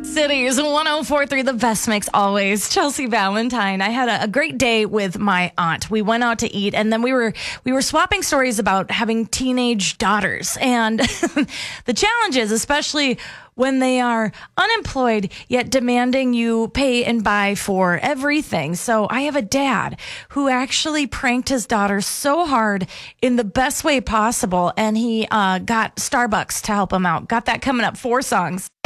Cities 104.3, the best mix always. Chelsea Valentine. I had a great day with my aunt. We went out to eat, and then we were swapping stories about having teenage daughters and the challenges, especially when they are unemployed yet demanding you pay and buy for everything. So I have a dad who actually pranked his daughter so hard in the best way possible, and he got Starbucks to help him out. Got that coming up. 4 songs.